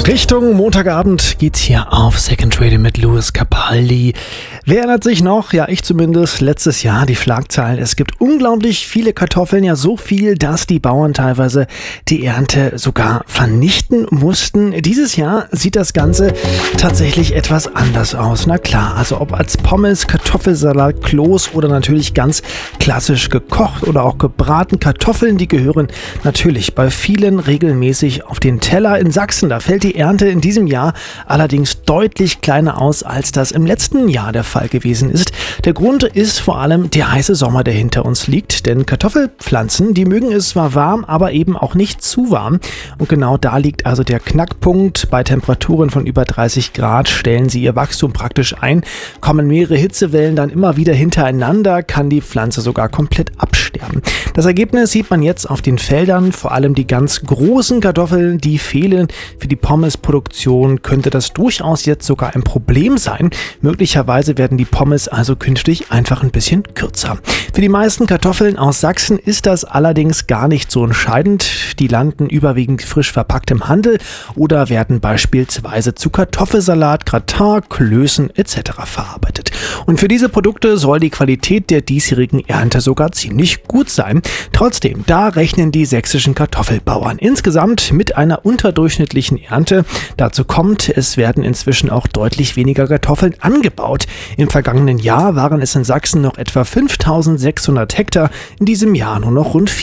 Richtung Montagabend geht's hier auf Second Radio mit Lewis Capaldi. Wer erinnert sich noch? Ja, ich zumindest. Letztes Jahr die Schlagzeilen. Es gibt unglaublich viele Kartoffeln, ja so viel, dass die Bauern teilweise die Ernte sogar vernichten mussten. Dieses Jahr sieht das Ganze tatsächlich etwas anders aus. Na klar, also ob als Pommes, Kartoffelsalat, Kloß oder natürlich ganz klassisch gekocht oder auch gebraten Kartoffeln, die gehören natürlich bei vielen regelmäßig auf den Teller. In Sachsen, da fällt die Ernte in diesem Jahr allerdings deutlich kleiner aus, als das im letzten Jahr der Fall gewesen ist. Der Grund ist vor allem der heiße Sommer, der hinter uns liegt, denn Kartoffelpflanzen, die mögen es zwar warm, aber eben auch nicht zu warm. Und genau da liegt also der Knackpunkt. Bei Temperaturen von über 30 Grad stellen sie ihr Wachstum praktisch ein. Kommen mehrere Hitzewellen dann immer wieder hintereinander, kann die Pflanze sogar komplett absterben. Das Ergebnis sieht man jetzt auf den Feldern, vor allem die ganz großen Kartoffeln, die fehlen. Für die Pommesproduktion könnte das durchaus jetzt sogar ein Problem sein. Möglicherweise werden die Pommes also künftig einfach ein bisschen kürzer. Für die meisten Kartoffeln aus Sachsen ist das allerdings gar nicht so entscheidend. Die landen überwiegend frisch verpackt im Handel oder werden beispielsweise zu Kartoffelsalat, Gratin, Klößen etc. verarbeitet. Und für diese Produkte soll die Qualität der diesjährigen Ernte sogar ziemlich gut sein. Trotzdem, da rechnen die sächsischen Kartoffelbauern insgesamt mit einer unterdurchschnittlichen Ernte. Dazu kommt, es werden inzwischen auch deutlich weniger Kartoffeln angebaut. Im vergangenen Jahr waren es in Sachsen noch etwa 5.600 Hektar, in diesem Jahr nur noch rund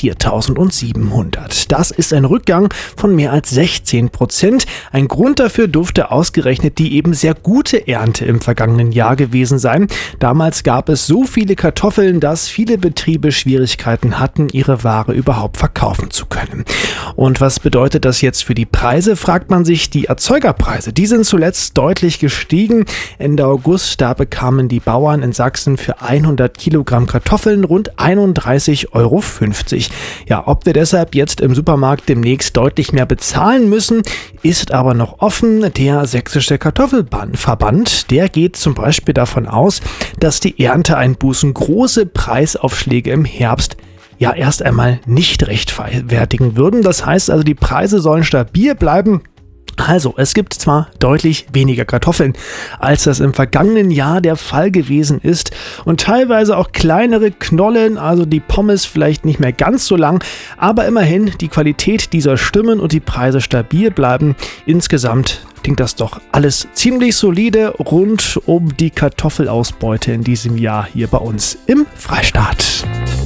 4.700. Das ist ein Rückgang von mehr als 16%. Ein Grund dafür dürfte ausgerechnet die eben sehr gute Ernte im vergangenen Jahr gewesen sein. Damals gab es so viele Kartoffeln, dass viele Betriebe Schwierigkeiten hatten, ihre Ware überhaupt verkaufen zu können. Und was bedeutet das jetzt für die Preise, fragt man sich. Die Erzeugerpreise, die sind zuletzt deutlich gestiegen. Ende August, da bekamen die Bauern in Sachsen für 100 Kilogramm Kartoffeln rund 31,50 Euro. Ja, ob wir deshalb jetzt im Supermarkt demnächst deutlich mehr bezahlen müssen, ist aber noch offen. Der sächsische Kartoffelverband, der geht zum Beispiel davon aus, dass die Ernteeinbußen große Preisaufschläge im Herbst ja erst einmal nicht rechtfertigen würden. Das heißt also, die Preise sollen stabil bleiben. Also, es gibt zwar deutlich weniger Kartoffeln, als das im vergangenen Jahr der Fall gewesen ist und teilweise auch kleinere Knollen, also die Pommes vielleicht nicht mehr ganz so lang, aber immerhin die Qualität dieser stimmen und die Preise stabil bleiben. Insgesamt klingt das doch alles ziemlich solide rund um die Kartoffelausbeute in diesem Jahr hier bei uns im Freistaat.